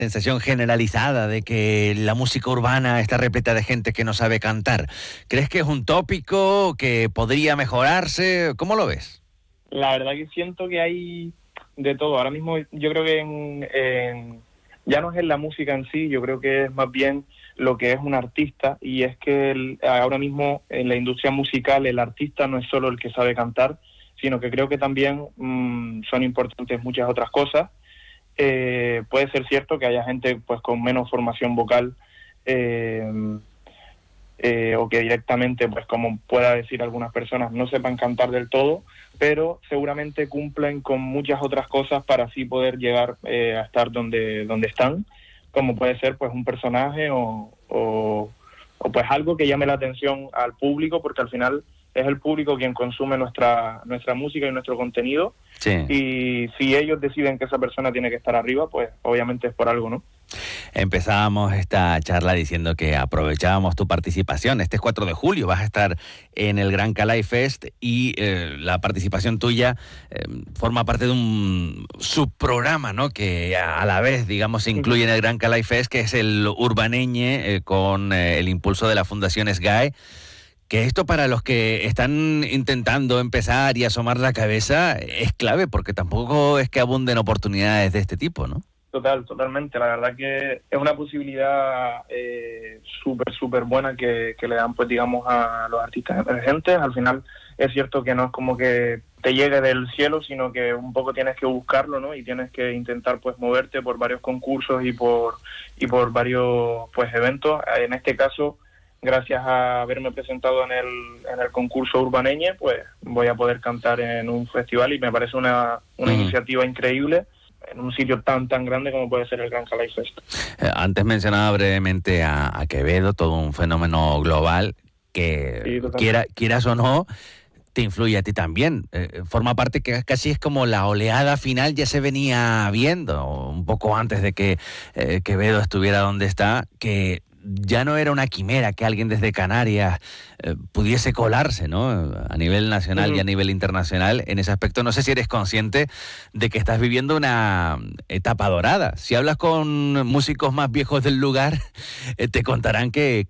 sensación generalizada de que la música urbana está repleta de gente que no sabe cantar. ¿Crees que es un tópico que podría mejorarse? ¿Cómo lo ves? La verdad que siento que hay de todo. Ahora mismo yo creo que ya no es en la música en sí, yo creo que es más bien lo que es un artista, y es que ahora mismo en la industria musical el artista no es solo el que sabe cantar, sino que creo que también son importantes muchas otras cosas. Puede ser cierto que haya gente pues con menos formación vocal, o que directamente, pues como pueda decir algunas personas, no sepan cantar del todo, pero seguramente cumplen con muchas otras cosas para así poder llegar a estar donde están, como puede ser pues un personaje o pues algo que llame la atención al público, porque al final es el público quien consume nuestra música y nuestro contenido. Sí. Y si ellos deciden que esa persona tiene que estar arriba, pues obviamente es por algo, ¿no? Empezábamos esta charla diciendo que aprovechábamos tu participación. Este 4 de julio vas a estar en el Gran Calai Fest y la participación tuya forma parte de un subprograma, ¿no? Que a la vez, digamos, se incluye en el Gran Calai Fest, que es el Urbaneñe, con el impulso de la Fundación SGAE. Que esto para los que están intentando empezar y asomar la cabeza es clave, porque tampoco es que abunden oportunidades de este tipo, ¿no? Totalmente. La verdad que es una posibilidad súper buena que le dan, pues digamos, a los artistas emergentes. Al final es cierto que no es como que te llegue del cielo, sino que un poco tienes que buscarlo, ¿no? Y tienes que intentar pues moverte por varios concursos y por varios pues eventos. En este caso, gracias a haberme presentado en el concurso Urbaneñe, pues voy a poder cantar en un festival, y me parece una iniciativa increíble en un sitio tan grande como puede ser el Gran Calai Fest. Antes mencionaba brevemente a Quevedo, todo un fenómeno global que, sí, quieras o no, te influye a ti también. Forma parte, que casi es como la oleada final, ya se venía viendo un poco antes de que Quevedo estuviera donde está, que ya no era una quimera que alguien desde Canarias pudiese colarse, ¿no? A nivel nacional y a nivel internacional. En ese aspecto, no sé si eres consciente de que estás viviendo una etapa dorada. Si hablas con músicos más viejos del lugar, te contarán que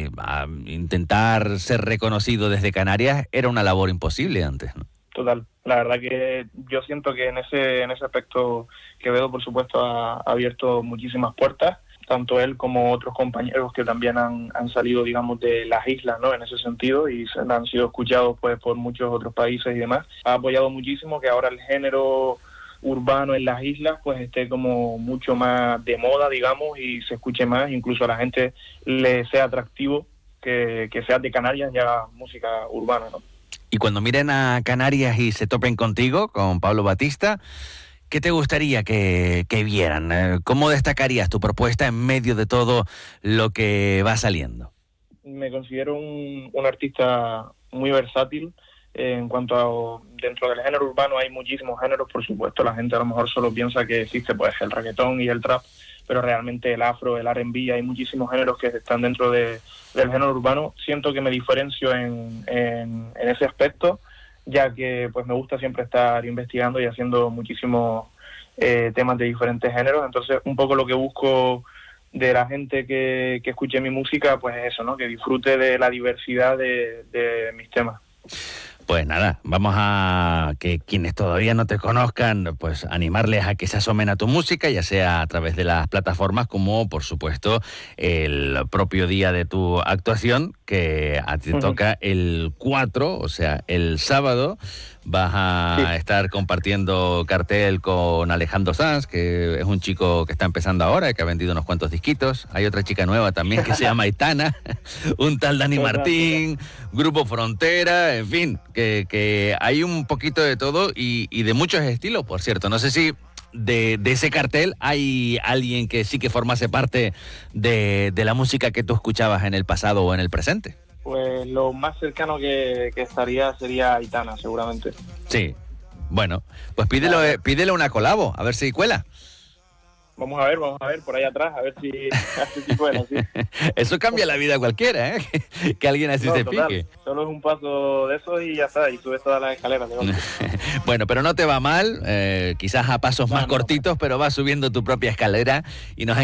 intentar ser reconocido desde Canarias era una labor imposible antes, ¿no? Total. La verdad que yo siento que en ese aspecto Quevedo, por supuesto, ha abierto muchísimas puertas, tanto él como otros compañeros que también han salido, digamos, de las islas, ¿no? En ese sentido, y han sido escuchados pues por muchos otros países y demás. Ha apoyado muchísimo que ahora el género urbano en las islas pues esté como mucho más de moda, digamos, y se escuche más, incluso a la gente le sea atractivo que sea de Canarias y haga música urbana, ¿no? Y cuando miren a Canarias y se topen contigo, con Pablo Batista, ¿qué te gustaría que vieran? ¿Cómo destacarías tu propuesta en medio de todo lo que va saliendo? Me considero un artista muy versátil. En cuanto a, dentro del género urbano hay muchísimos géneros, por supuesto. La gente a lo mejor solo piensa que existe pues el reggaetón y el trap, pero realmente el afro, el R&B, hay muchísimos géneros que están dentro del género urbano. Siento que me diferencio en ese aspecto, ya que pues me gusta siempre estar investigando y haciendo muchísimos temas de diferentes géneros. Entonces, un poco lo que busco de la gente que escuche mi música, pues es eso, ¿no? Que disfrute de la diversidad de mis temas. Pues nada, vamos a que quienes todavía no te conozcan, pues animarles a que se asomen a tu música, ya sea a través de las plataformas como, por supuesto, el propio día de tu actuación, que a ti te toca el 4, o sea, el sábado. Vas a estar compartiendo cartel con Alejandro Sanz, que es un chico que está empezando ahora, que ha vendido unos cuantos disquitos. Hay otra chica nueva también que se llama Aitana, un tal Dani Martín, Grupo Frontera, en fin, que hay un poquito de todo y de muchos estilos, por cierto. No sé si de ese cartel hay alguien que sí que formase parte de la música que tú escuchabas en el pasado o en el presente. Pues lo más cercano que estaría sería Aitana, seguramente. Sí, bueno, pues pídele una colabo, a ver si cuela. Vamos a ver por ahí atrás, a ver si cuela, sí. Eso cambia la vida a cualquiera, ¿eh? Que alguien así se total, pique. Solo es un paso de eso y ya está, y subes todas las escaleras. Bueno, pero no te va mal, quizás a pasos más cortitos, pero vas subiendo tu propia escalera y nos